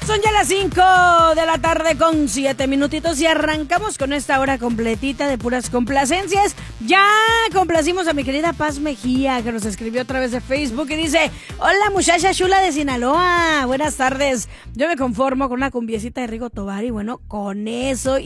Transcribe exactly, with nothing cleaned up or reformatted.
Son ya las cinco de la tarde con siete minutitos y arrancamos con esta hora completita de puras complacencias. Ya complacimos a mi querida Paz Mejía, que nos escribió a través de Facebook y dice: hola muchacha chula de Sinaloa, buenas tardes. Yo me conformo con una cumbiecita de Rigo Tobar y bueno, con eso